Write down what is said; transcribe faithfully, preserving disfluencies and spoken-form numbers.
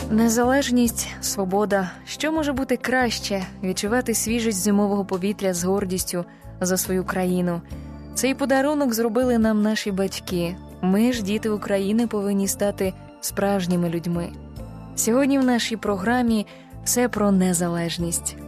Незалежність, свобода. Що може бути краще? Відчувати свіжість зимового повітря з гордістю за свою країну. Цей подарунок зробили нам наші батьки. Ми ж, діти України, повинні стати справжніми людьми. Сьогодні в нашій програмі все про незалежність.